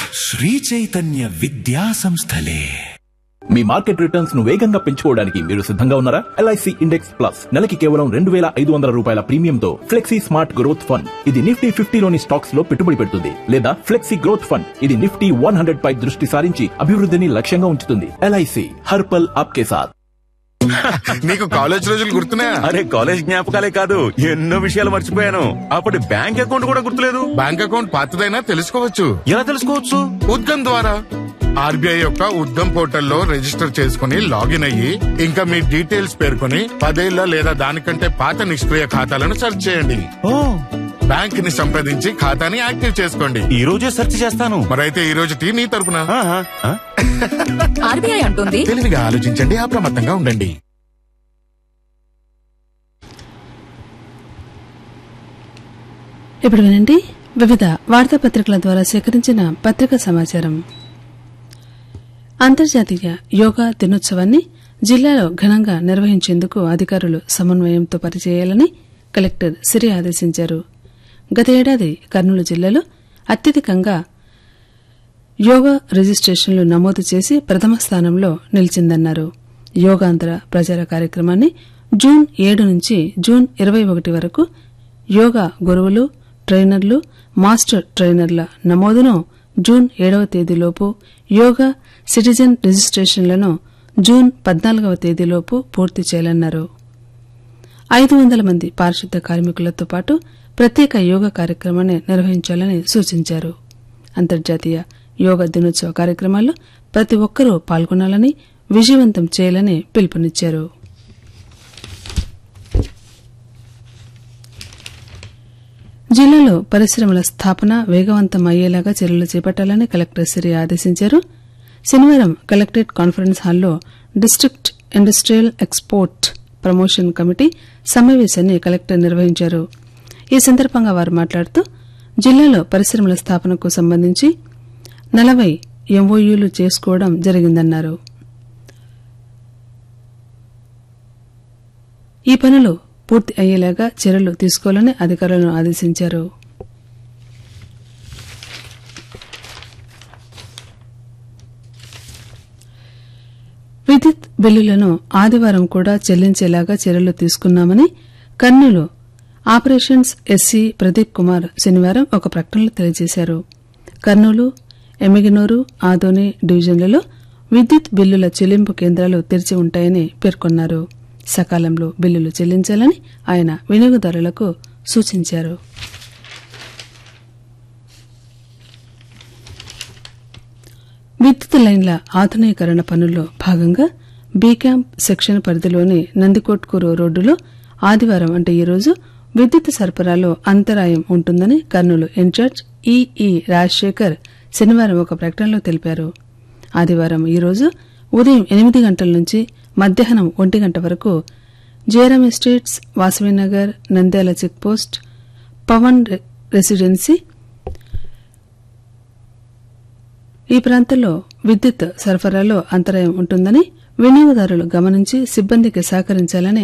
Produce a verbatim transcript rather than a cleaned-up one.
శ్రీ చైతన్య విద్యా సంస్థలే. మీ market returns ను వేగంగా పెంచుకోవడానికి మీరు సిద్ధంగా ఉన్నారా? ఎల్ఐసి ఇండెక్స్ ప్లస్ నెలకి కేవలం రెండు వేల ఐదు వందల రూపాయల ప్రీమియంతో ఫ్లెక్సీ స్మార్ట్ గ్రోత్ ఫండ్. ఇది నిఫ్టీ ఫిఫ్టీలోని స్టాక్స్ లో పెట్టుబడి పెడుతుంది. లేదా ఫ్లెక్సీ గ్రోత్ ఫండ్, ఇది నిఫ్టీ వన్ హండ్రెడ్ పై దృష్టి సారించి అభివృద్ధిని లక్ష్యంగా ఉంచుతుంది. ఎల్ఐసి హర్పల్ ఆప్కే సాథ్. నీకు కాలేజ్ రోజులు గుర్తున్నాయా? అరే కాలేజ్ జ్ఞాపకాలే కాదు, ఎన్నో విషయాలు మర్చిపోయాను. అప్పటి బ్యాంక్ అకౌంట్ కూడా గుర్తులేదు. బ్యాంక్ అకౌంట్ పాతదైనా తెలుసుకోవచ్చు. ఎలా తెలుసుకోవచ్చు? ఉద్గమ్ ద్వారా. ఆర్బీఐ యొక్క ఉద్గమ్ పోర్టల్లో రిజిస్టర్ చేసుకుని లాగిన్ అయ్యి ఇంకా మీ డీటెయిల్స్ పేర్కొని పదేళ్ల లేదా దానికంటే పాత నిష్క్రియ ఖాతాలను సెర్చ్ చేయండి. ఓ బ్యాంక్ ని సంప్రదించి ఖాతాని యాక్టివ్ చేసుకోండి. ఈ రోజే సెర్చ్ చేస్తాను. మరైతే ఈ రోజు టీ నీ తరపున. ఆర్బీఐ అంటుంది తెలివిగా ఆలోచించండి, అప్రమత్తంగా ఉండండి. ఇప్పుడు వినండి వివిధ వార్తాపత్రికల ద్వారా సేకరించిన పత్రికా సమాచారం. అంతర్జాతీయ యోగా దినోత్సవాన్ని జిల్లాలో ఘనంగా నిర్వహించేందుకు అధికారులు సమన్వయంతో పనిచేయాలని కలెక్టర్ సిరి ఆదేశించారు. గత ఏడాది కర్నూలు జిల్లాలో అత్యధికంగా యోగా రిజిస్ట్రేషన్లు నమోదు చేసి ప్రథమ స్థానంలో నిలిచిందన్నారు. యోగాంతర ప్రచార కార్యక్రమాన్ని జూన్ ఏడు నుంచి జూన్ ఇరవై ఒకటి వరకు యోగా గురువులు, ట్రైనర్లు, మాస్టర్ ట్రైనర్ల నమోదును జూన్ ఏడవ తేదీలోపు, యోగా సిటిజన్ రిజిస్ట్రేషన్లను జూన్ పద్నాలుగవ తేదీలోపు పూర్తి చేయాలన్నారు. ఐదు వందల మంది పారిశుద్ధ్య కార్మికులతో పాటు ప్రత్యేక యోగా కార్యక్రమాన్ని నిర్వహించాలని సూచించారు. అంతర్జాతీయ యోగా దినోత్సవ కార్యక్రమాల్లో ప్రతి ఒక్కరూ పాల్గొనాలని, విజయవంతం చేయాలని పిలుపునిచ్చారు. జిల్లాలో పరిశ్రమల స్థాపన వేగవంతం అయ్యేలాగా చర్యలు చేపట్టాలని కలెక్టర్ సిరి ఆదేశించారు. శనివారం కలెక్టరేట్ కాన్ఫరెన్స్ హాల్లో district industrial export promotion committee సమావేశాన్ని కలెక్టర్ నిర్వహించారు. ఈ సందర్భంగా వారు మాట్లాడుతూ జిల్లాలో పరిశ్రమల స్థాపనకు సంబంధించి నలభై ఎంఓయూలు చేసుకోవడం జరిగిందన్నారు. ఈ పనులు పూర్తి అయ్యేలాగా చర్యలు తీసుకోవాలని అధికారులను ఆదేశించారు. విద్యుత్ బిల్లులను ఆదివారం కూడా చెల్లించేలాగా చర్యలు తీసుకున్నామని కర్నూలు ఆపరేషన్స్ ఎస్సీ ప్రదీప్ కుమార్ శనివారం ఒక ప్రకటనలో తెలియజేశారు. కర్నూలు, ఎమ్మిగనూరు, ఆదోని డివిజన్లలో విద్యుత్ బిల్లుల చెల్లింపు కేంద్రాలు తెరిచి ఉంటాయని పేర్కొన్నారు. సకాలంలో బిల్లులు చెల్లించాలని ఆయన వినియోగదారులకు సూచించారు. విద్యుత్ లైన్ల ఆధునీకరణ పనుల్లో భాగంగా బీ క్యాంప్ సెక్షన్ పరిధిలోని నందికొట్కూరు రోడ్డులో ఆదివారం అంటే ఈ రోజు విద్యుత్ సరఫరాలో అంతరాయం ఉంటుందని కర్నూలు ఇన్ఛార్జ్ ఈఈ రాజశేఖర్ శనివారం ఒక ప్రకటనలో తెలిపారు. ఆదివారం ఈ రోజు ఉదయం ఎనిమిది గంటల నుంచి మధ్యాహ్నం ఒంటి గంట వరకు Jayaram estates, Vasavinagar, Nandyal checkpost, Pawan residency ఈ ప్రాంతంలో విద్యుత్ సరఫరాలో అంతరాయం ఉంటుందని వినియోగదారులు గమనించి సిబ్బందికి సహకరించాలని